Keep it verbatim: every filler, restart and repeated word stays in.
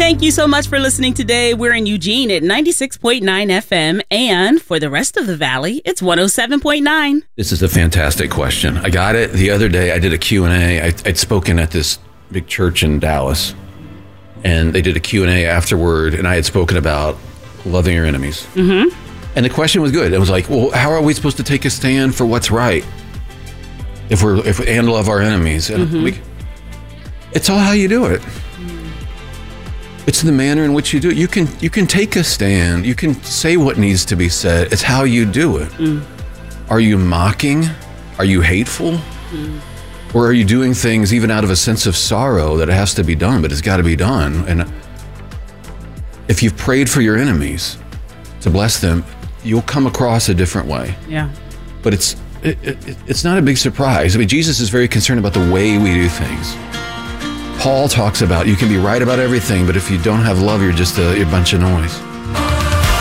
Thank you so much for listening today. We're in Eugene at ninety-six point nine F M, and for the rest of the Valley, it's one oh seven point nine. This is a fantastic question. I got it the other day. I did a Q and A. I, I'd spoken at this big church in Dallas, and they did a Q and A afterward, and I had spoken about loving your enemies. Mm-hmm. And the question was good. It was like, well, how are we supposed to take a stand for what's right if we're if we and love our enemies? And Mm-hmm. we, it's all how you do it. It's the manner in which you do it. You can you can take a stand. You can say what needs to be said. It's how you do it. Mm. Are you mocking? Are you hateful? Mm. Or are you doing things even out of a sense of sorrow that it has to be done, but it's got to be done? And if you've prayed for your enemies to bless them, you'll come across a different way. Yeah. But it's it, it, it's not a big surprise. I mean, Jesus is very concerned about the way we do things. Paul talks about you can be right about everything, but if you don't have love, you're just a, you're a bunch of noise.